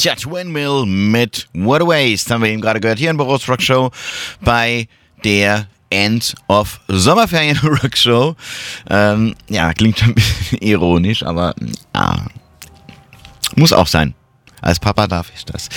Tja, Twin Mill mit What a Waste haben wir eben gerade gehört hier in Boros Rock Show bei der End of Sommerferien Rock Show. Ja, klingt ein bisschen ironisch, aber muss auch sein. Als Papa darf ich das.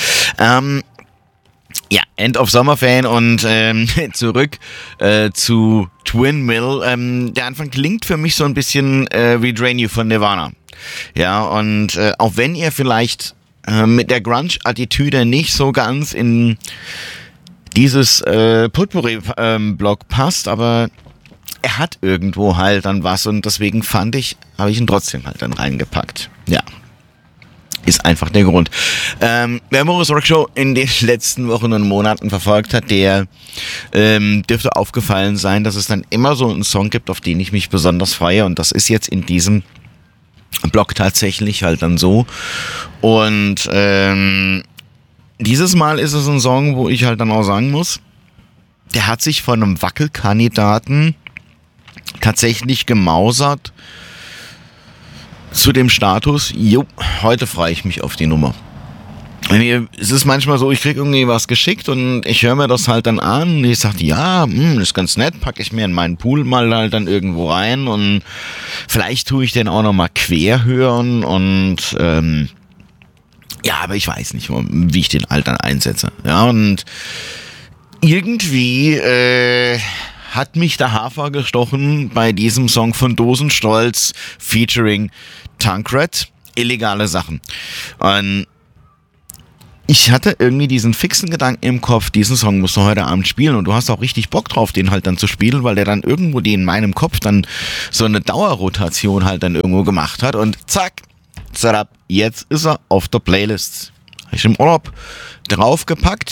Ja, End of Sommerferien und zurück zu Twin Mill. Der Anfang klingt für mich so ein bisschen wie Drain You von Nirvana. Ja, und auch wenn ihr vielleicht mit der Grunge-Attitüde nicht so ganz in dieses Potpourri-Block passt, aber er hat irgendwo halt dann was und deswegen habe ich ihn trotzdem halt dann reingepackt. Ja. Ist einfach der Grund. Wer Boros Rock Show in den letzten Wochen und Monaten verfolgt hat, der dürfte aufgefallen sein, dass es dann immer so einen Song gibt, auf den ich mich besonders freue und das ist jetzt in diesem Blog tatsächlich halt dann so. Und dieses Mal ist es ein Song, wo ich halt dann auch sagen muss, der hat sich von einem Wackelkandidaten tatsächlich gemausert zu dem Status, heute freue ich mich auf die Nummer. Es ist manchmal so, ich kriege irgendwie was geschickt und ich höre mir das halt dann an und ich sage, ja, ist ganz nett, packe ich mir in meinen Pool mal halt dann irgendwo rein und vielleicht tue ich den auch nochmal quer hören und ja, aber ich weiß nicht, wie ich den halt dann einsetze. Ja, und irgendwie hat mich der Hafer gestochen bei diesem Song von Dosenstolz featuring Tancred, illegale Sachen. Und ich hatte irgendwie diesen fixen Gedanken im Kopf, diesen Song musst du heute Abend spielen und du hast auch richtig Bock drauf, den halt dann zu spielen, weil der dann irgendwo in meinem Kopf dann so eine Dauerrotation halt dann irgendwo gemacht hat und zack, zadab, jetzt ist er auf der Playlist. Habe ich im Urlaub draufgepackt.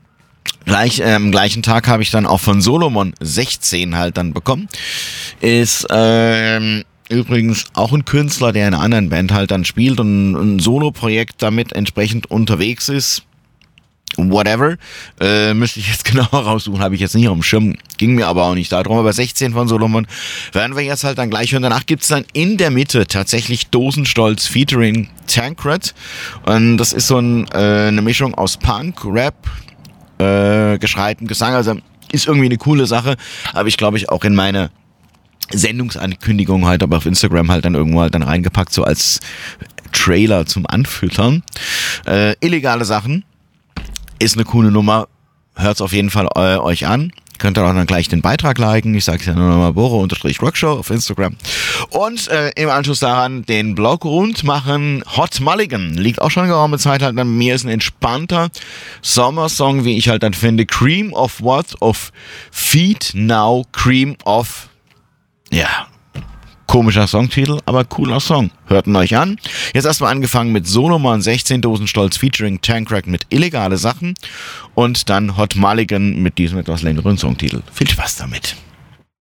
Am gleichen Tag habe ich dann auch von Solomon 16 halt dann bekommen. Ist übrigens auch ein Künstler, der in einer anderen Band halt dann spielt und ein Solo-Projekt damit entsprechend unterwegs ist. Whatever. Müsste ich jetzt genau raussuchen, habe ich jetzt nicht auf dem Schirm. Ging mir aber auch nicht darum. Aber 16 von Solomon werden wir jetzt halt dann gleich hören. Danach gibt es dann in der Mitte tatsächlich Dosenstolz featuring Tancred. Und das ist so eine Mischung aus Punk, Rap, geschreiten Gesang, also ist irgendwie eine coole Sache, habe ich glaube ich auch in meine Sendungsankündigung halt aber auf Instagram halt dann irgendwo halt dann reingepackt, so als Trailer zum Anfüttern. Illegale Sachen, ist eine coole Nummer, hört's auf jeden Fall euch an. Könnt ihr auch dann gleich den Beitrag liken. Ich sage es ja nur nochmal, Boro_Rockshow auf Instagram. Und im Anschluss daran den Blog rund machen. Hot Mulligan liegt auch schon eine geraume Zeit halt. Bei mir ist ein entspannter Sommersong, wie ich halt dann finde. Cream of what? Of Feet Now Cream of. Ja, komischer Songtitel, aber cooler Song. Hört ihn euch an. Jetzt erstmal angefangen mit Solomon 16 Dosenstolz featuring Tancred mit illegale Sachen und dann Hot Mulligan mit diesem etwas längeren Songtitel. Viel Spaß damit.